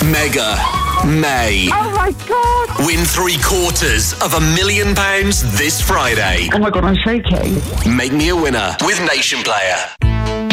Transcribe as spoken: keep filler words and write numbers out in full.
Mega May. Oh my God. Win three quarters of a million pounds this Friday. Oh my God, I'm shaking. Make me a winner with Nation Player.